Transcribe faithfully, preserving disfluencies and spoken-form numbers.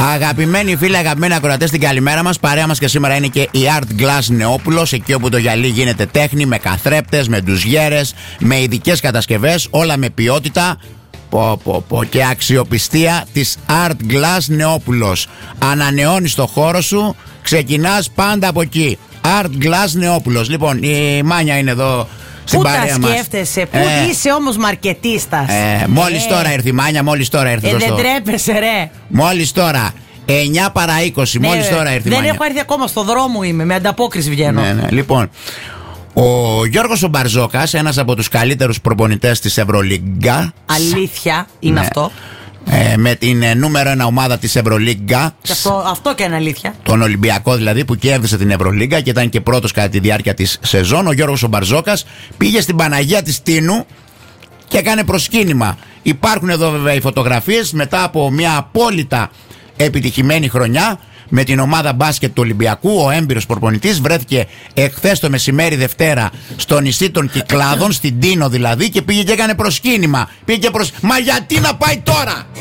Αγαπημένοι φίλοι, αγαπημένοι ακροατές, την καλημέρα μας. Παρέα μας και σήμερα είναι και η Art Glass Νεόπουλος, εκεί όπου το γυαλί γίνεται τέχνη, με καθρέπτες, με ντουζιέρες, με ειδικές κατασκευές, όλα με ποιότητα. Πω, πω, πω, και αξιοπιστία της Art Glass Νεόπουλος. Ανανεώνεις το χώρο σου, ξεκινάς πάντα από εκεί. Art Glass Νεόπουλος. Λοιπόν, η Μάνια είναι εδώ στην πού παρέα μας. Πού τα σκέφτεσαι, πού ε, είσαι όμως μαρκετίστας. ε, Μόλις ε, τώρα ήρθε η Μάνια, μόλις τώρα ήρθε. ε, Δεν τρέπεσαι ρε. Μόλις τώρα εννιά παρά είκοσι, ναι, μόλις τώρα ήρθε η Δεν Μάνια. έχω έρθει ακόμα, στο δρόμο είμαι, με ανταπόκριση βγαίνω. Ναι, ναι. Λοιπόν, ο Γιώργος ο Μπαρζόκας, ένας από τους καλύτερους προπονητές της Ευρωλίγκα. Αλήθεια είναι, ναι, αυτό. Ε, με την ε, νούμερο ένα ομάδα της Ευρωλίγκα. Αυτό, αυτό και είναι αλήθεια. Τον Ολυμπιακό δηλαδή, που κέρδισε την Ευρωλίγκα και ήταν και πρώτος κατά τη διάρκεια της σεζόν. Ο Γιώργος ο Μπαρζόκας πήγε στην Παναγία της Τίνου και έκανε προσκύνημα. Υπάρχουν εδώ βέβαια οι φωτογραφίες μετά από μια απόλυτα επιτυχημένη χρονιά με την ομάδα μπάσκετ του Ολυμπιακού. Ο έμπειρος προπονητής βρέθηκε εχθές το μεσημέρι Δευτέρα στο νησί των Κυκλάδων, στην Τίνο δηλαδή, και πήγε και έκανε προσκύνημα. Πήγε και προσ... Μα γιατί να πάει τώρα!